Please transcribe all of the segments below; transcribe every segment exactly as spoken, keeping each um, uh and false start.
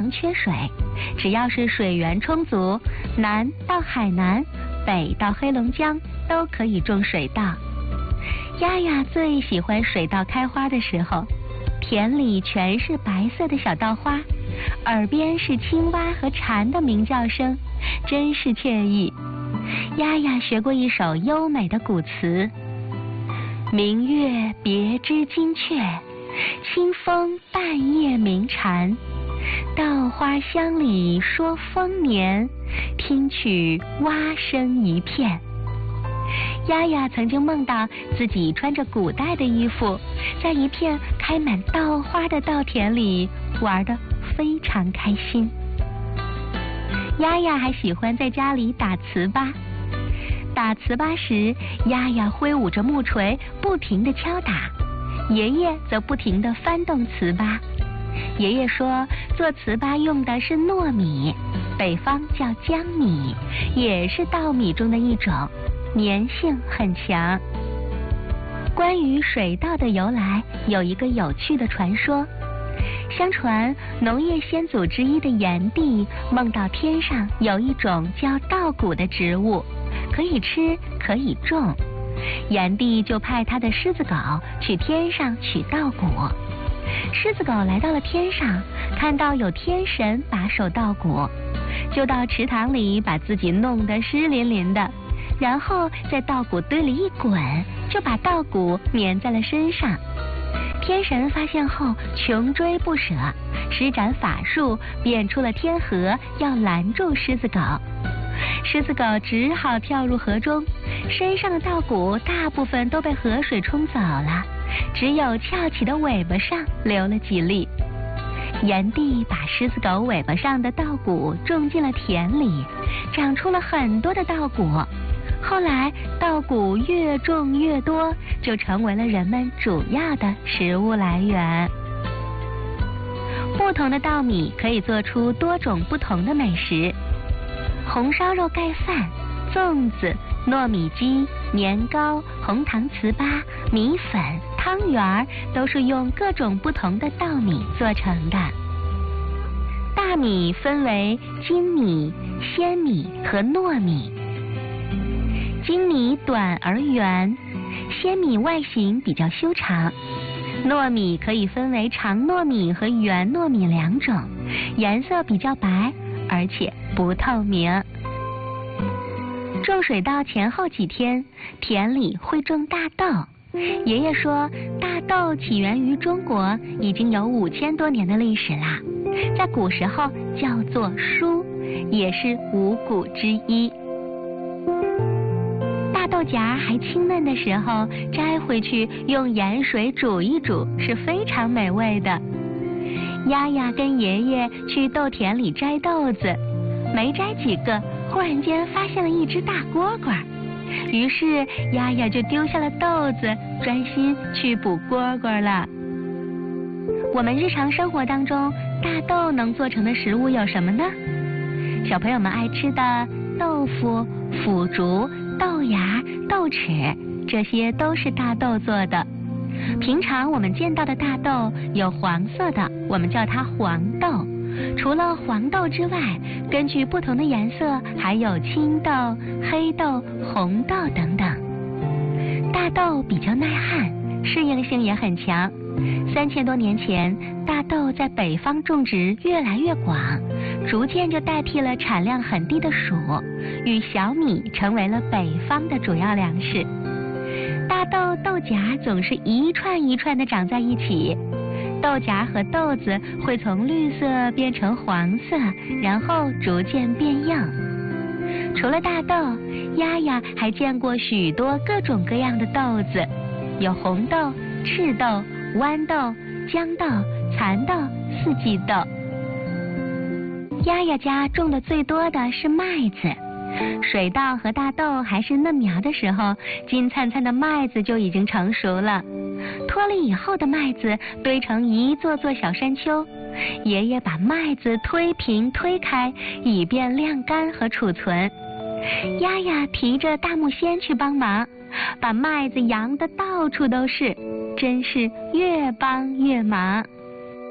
缺水，只要是水源充足，南到海南，北到黑龙江都可以种水稻。丫丫最喜欢水稻开花的时候，田里全是白色的小稻花，耳边是青蛙和蝉的鸣叫声，真是惬意。丫丫学过一首优美的古词：明月别枝惊鹊，清风半夜鸣蝉。稻花香里说丰年，听取蛙声一片。丫丫曾经梦到自己穿着古代的衣服，在一片开满稻花的稻田里玩得非常开心。丫丫还喜欢在家里打糍粑。打糍粑时，丫丫挥舞着木锤不停地敲打，爷爷则不停地翻动糍粑。爷爷说，做糍粑用的是糯米，北方叫江米，也是稻米中的一种，粘性很强。关于水稻的由来，有一个有趣的传说。相传农业先祖之一的炎帝梦到天上有一种叫稻谷的植物，可以吃可以种，炎帝就派他的狮子狗去天上取稻谷。狮子狗来到了天上，看到有天神把守稻谷，就到池塘里把自己弄得湿淋淋的，然后在稻谷堆里一滚，就把稻谷粘在了身上。天神发现后穷追不舍，施展法术变出了天河，要拦住狮子狗。狮子狗只好跳入河中，身上的稻谷大部分都被河水冲走了，只有翘起的尾巴上留了几粒。炎帝把狮子狗尾巴上的稻谷种进了田里，长出了很多的稻谷。后来稻谷越种越多，就成为了人们主要的食物来源。不同的稻米可以做出多种不同的美食，红烧肉盖饭、粽子、糯米鸡、年糕、红糖糍粑、米粉、汤圆都是用各种不同的稻米做成的。大米分为精米、鲜米和糯米。精米短而圆，鲜米外形比较修长。糯米可以分为长糯米和圆糯米两种，颜色比较白，而且不透明。种水稻前后几天，田里会种大豆。爷爷说，大豆起源于中国，已经有五千多年的历史啦，在古时候叫做黍，也是五谷之一。大豆荚还清嫩的时候，摘回去用盐水煮一煮，是非常美味的。丫丫跟爷爷去豆田里摘豆子，没摘几个，忽然间发现了一只大蝈蝈，于是丫丫就丢下了豆子，专心去捕蝈蝈了。我们日常生活当中，大豆能做成的食物有什么呢？小朋友们爱吃的豆腐、腐竹、豆芽、豆豉，这些都是大豆做的。平常我们见到的大豆有黄色的，我们叫它黄豆。除了黄豆之外，根据不同的颜色，还有青豆、黑豆、红豆等等。大豆比较耐旱，适应性也很强。三千多年前，大豆在北方种植越来越广，逐渐就代替了产量很低的黍，与小米成为了北方的主要粮食。大豆豆荚总是一串一串的长在一起，豆荚和豆子会从绿色变成黄色，然后逐渐变硬。除了大豆，丫丫还见过许多各种各样的豆子，有红豆、赤豆、豌豆、豇豆、蚕豆、四季豆。丫丫家种的最多的是麦子。水稻和大豆还是嫩苗的时候，金灿灿的麦子就已经成熟了。脱粒以后的麦子堆成一座座小山丘，爷爷把麦子推平推开，以便晾干和储存。丫丫提着大木锨去帮忙，把麦子扬得到处都是，真是越帮越忙。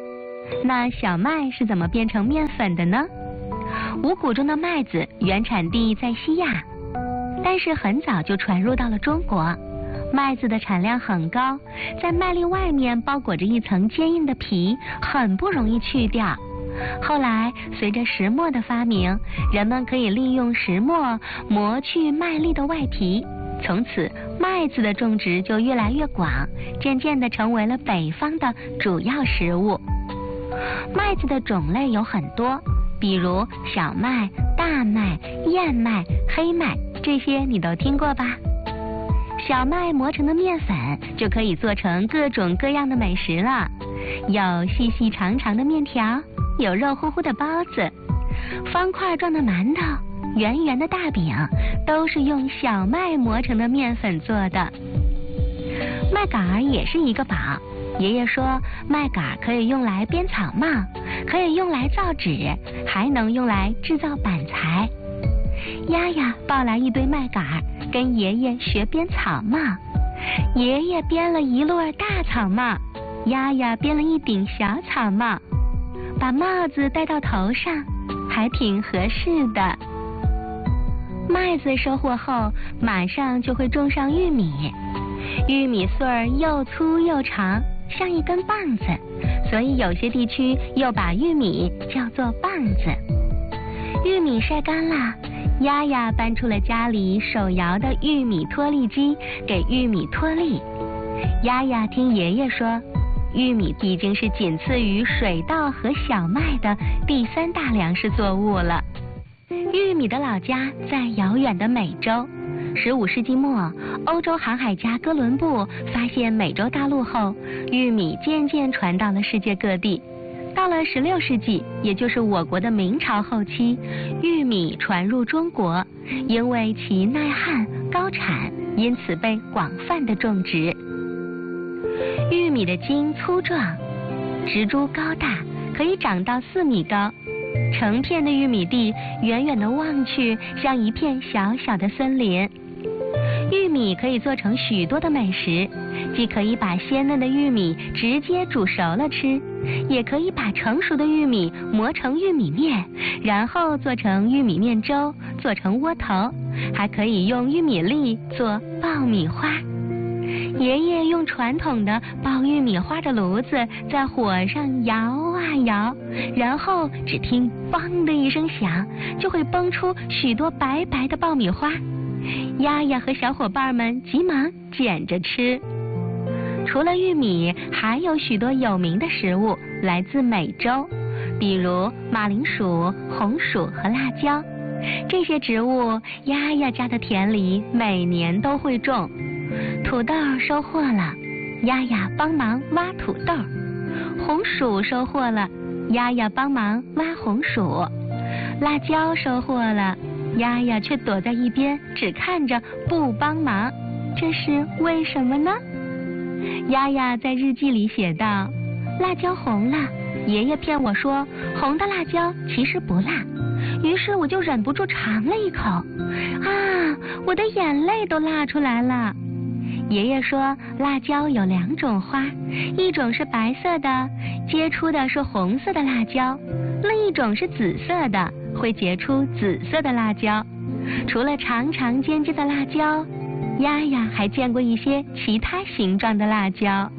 那小麦是怎么变成面粉的呢？五谷中的麦子原产地在西亚，但是很早就传入到了中国。麦子的产量很高，在麦粒外面包裹着一层坚硬的皮，很不容易去掉。后来随着石磨的发明，人们可以利用石磨磨去麦粒的外皮，从此麦子的种植就越来越广，渐渐地成为了北方的主要食物。麦子的种类有很多，比如小麦、大麦、燕麦、黑麦，这些你都听过吧？小麦磨成的面粉就可以做成各种各样的美食了，有细细长长的面条，有肉乎乎的包子，方块状的馒头，圆圆的大饼，都是用小麦磨成的面粉做的。麦秆儿也是一个宝，爷爷说麦秆可以用来编草帽，可以用来造纸，还能用来制造板材。丫丫抱来一堆麦秆，跟爷爷学编草帽。爷爷编了一摞大草帽，丫丫编了一顶小草帽，把帽子戴到头上，还挺合适的。麦子收获后，马上就会种上玉米。玉米穗儿又粗又长，像一根棒子，所以有些地区又把玉米叫做棒子。玉米晒干了，丫丫搬出了家里手摇的玉米脱粒机，给玉米脱粒。丫丫听爷爷说，玉米已经是仅次于水稻和小麦的第三大粮食作物了。玉米的老家在遥远的美洲。十五世纪末，欧洲航海家哥伦布发现美洲大陆后，玉米渐渐传到了世界各地。到了十六世纪，也就是我国的明朝后期，玉米传入中国，因为其耐旱、高产，因此被广泛的种植。玉米的茎粗壮，植株高大，可以长到四米高。成片的玉米地，远远的望去，像一片小小的森林。玉米可以做成许多的美食，既可以把鲜嫩的玉米直接煮熟了吃，也可以把成熟的玉米磨成玉米面，然后做成玉米面粥，做成窝头，还可以用玉米粒做爆米花。爷爷用传统的爆玉米花的炉子在火上摇啊摇，然后只听梆的一声响，就会崩出许多白白的爆米花。丫丫和小伙伴们急忙捡着吃。除了玉米，还有许多有名的食物来自美洲，比如马铃薯、红薯和辣椒。这些植物，丫丫家的田里每年都会种。土豆收获了，丫丫帮忙挖土豆；红薯收获了，丫丫帮忙挖红薯；辣椒收获了，丫丫却躲在一边，只看着不帮忙。这是为什么呢？丫丫在日记里写道：辣椒红了，爷爷骗我说红的辣椒其实不辣，于是我就忍不住尝了一口，啊，我的眼泪都辣出来了。爷爷说辣椒有两种花，一种是白色的，结出的是红色的辣椒，另一种是紫色的，会结出紫色的辣椒。除了长长尖尖的辣椒，丫丫还见过一些其他形状的辣椒。